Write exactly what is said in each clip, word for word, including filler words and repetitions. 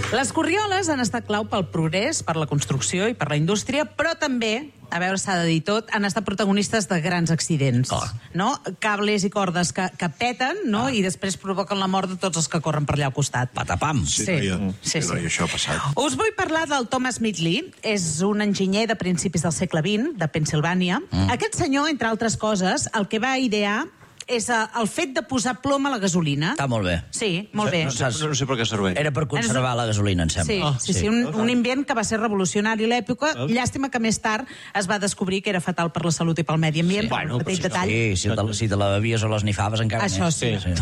Les corrioles han estat clau pel progrés, per la construcció i per la indústria, però també, a veure, s'ha de dir tot, han estat protagonistes de grans accidents. Clar. No? Cables i cordes que, que peten, no? Ah. I després provoquen la mort de tots els que corren per allà al costat. Patapam. Sí, Sí. noia, Sí, sí, sí. noia, això ha passat. Us vull parlar del Thomas Midgley. És un enginyer de principis del segle vint, de Pennsilvània. Mm. Aquest senyor, entre altres coses, el que va idear és el fet de posar plom a la gasolina. Està molt bé. Sí, molt bé. No saps- No, no sé per què serveix. Era per conservar la gasolina, em sembla. Sí, Ah, sí, sí. sí, un, un invent que va ser revolucionari a l'època. Llàstima que més tard es va descobrir que era fatal per la salut i pel medi ambient. Sí. Bueno, Bueno, petit però si detall. Sí, si te, si te la bevies o les nifaves encara Això més. sí. sí.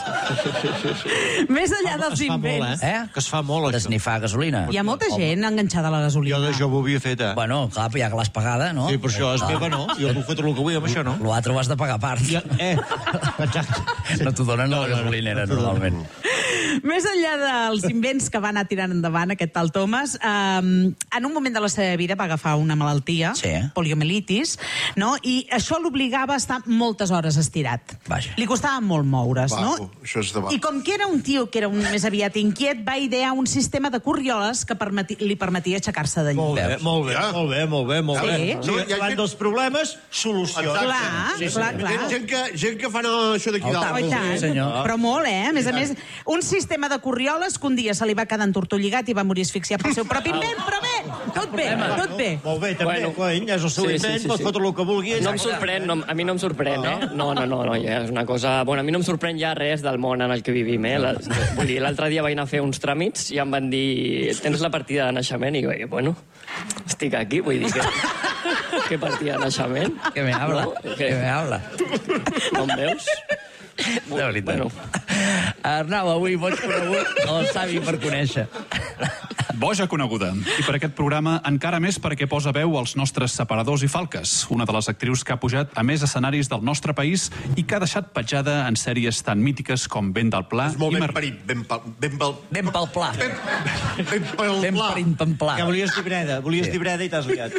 Més enllà dels Es fa molt, invents. eh? Eh? Que es fa molt, això. Desnifar gasolina. Hi ha molta gent enganxada a la gasolina. Jo de jove ho havia fet, eh? Bueno, clar, ja que l'has pagada, no? Sí, per això és meva, no? Jo puc fer tot el que vull amb això, no? L'altre ho has de pagar a part. Ja, eh, exacte. No t'ho donen a la gasolinera, normalment. Més enllà dels invents que va anar tirant endavant aquest tal Thomas, eh, en un moment de la seva vida va agafar una malaltia, Sí. poliomielitis, no? I això l'obligava a estar moltes hores estirat. Vaja. Li costava molt moure's, Vago, no? això és de vago. I com que era un tio que era un, més aviat inquiet, va idear un sistema de corrioles que permeti, li permetia aixecar-se de Molt llit. bé, molt bé, Ja. molt bé, molt bé, molt Sí. bé. No, Sí, hi ha davant gent- dels problemes, solució. Exacte. Clar, Sí, sí. clar, clar. Gent, gent, que, gent que fan això d'aquí Oh, dalt. Oh, i tant. Sí, senyor. Però molt, eh? A més a més, un sistema de corrioles que un dia se li va quedar entortolligat i va morir asfixiat pel seu propi invent, però bé, tot bé, tot bé. Molt bé, també, Bueno. cony, és el seu Sí, sí, invent, sí, pot sí. fotre el que vulgui. No em sorprèn, no, a mi no em sorprèn, eh? No, no, no, no, ja és una cosa... Bueno, a mi no em sorprèn ja res del món en el que vivim, eh? La, vull dir, l'altre dia vaig anar a fer uns tràmits i em van dir tens la partida de naixement? I vaig dir, bueno, estic aquí, vull dir que... Què partida de naixement? Que me habla, No? que me habla. No em veus? De veritat. Bueno. Arnau, avui boig conegut o savi per conèixer. Boja coneguda. I per aquest programa encara més perquè posa veu als nostres separadors i falques, una de les actrius que ha pujat a més escenaris del nostre país i que ha deixat petjada en sèries tan mítiques com Vent del Pla És molt i ben Mar... parit, ben, pel, ben, pel, Anem pel pla. ben, ben pel Anem pla. per impemplar. Que volies dir breda, volies Sí. dir breda i t'has liat.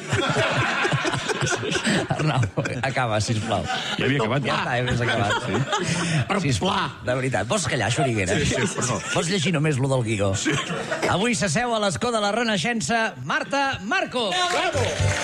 Arnau, acaba, sisplau. Ja havia acabat. Ja està, ja havies acabat. Sí. Sisplau, de veritat. Vols callar, Xuriguera? Sí, sí, perdó. Vols llegir només lo del guió? Sí. Avui s'asseu a l'escó de la Renaixença Marta Marcos. Bravo!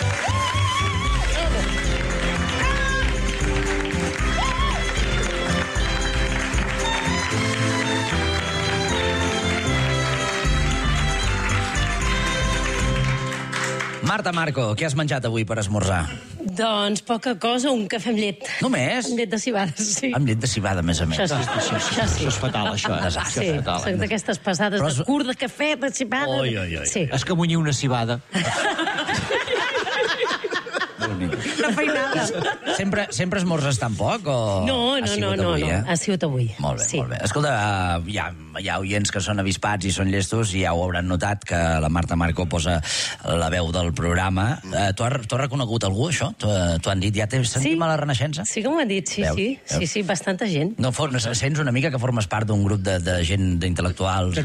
Marta Marco, què has menjat avui per esmorzar? Doncs poca cosa, un cafè amb llet. Només? Amb llet de cibada, sí. Amb llet de cibada, a més a més. Això sí, això sí. Això és fatal, això. Eh? Desastre. Sí, fatal, són d'aquestes pesades Però és- de curt de cafè, de cibada. Oi, oi, oi. Sí. És que munyir una cibada. La feinada. Sempre, sempre esmorzes tan poc? O... No, ha no, no, sigut no, avui, no. Eh? Ha sigut avui. Molt bé, Sí. molt bé. Escolta, uh, hi ha, hi ha oients que són avispats i són llestos i ja ho hauran notat que la Marta Marco posa la veu del programa. Uh, tu, has, tu has reconegut algú, això? T'ho t'ho han dit? Ja t'he sentit a la Renaixença? Sí que m'ho han dit, sí, Veus? sí. Veus? Sí, sí, bastanta gent. No formes, sents una mica que formes part d'un grup de, de gent d'intel·lectuals?